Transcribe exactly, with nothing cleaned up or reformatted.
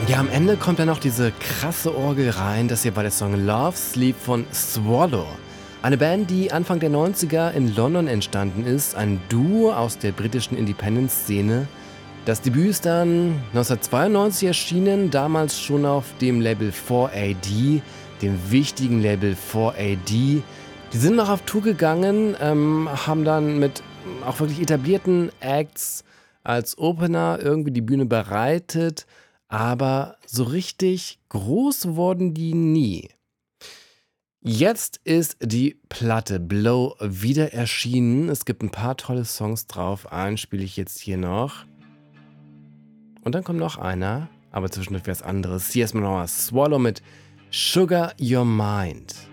Ja, am Ende kommt dann noch diese krasse Orgel rein. Das hier war der Song Love Sleep von Swallow. Eine Band, die Anfang der neunziger in London entstanden ist. Ein Duo aus der britischen Independent-Szene. Das Debüt ist dann neunzehnhundertzweiundneunzig erschienen, damals schon auf dem Label vier A D, dem wichtigen Label vier A D. Die sind noch auf Tour gegangen, ähm, haben dann mit auch wirklich etablierten Acts als Opener irgendwie die Bühne bereitet, aber so richtig groß wurden die nie. Jetzt ist die Platte Blow wieder erschienen. Es gibt ein paar tolle Songs drauf. Einen spiele ich jetzt hier noch. Und dann kommt noch einer, aber zwischendurch was anderes. Hier erstmal noch mal Swallow mit Sugar Your Mind.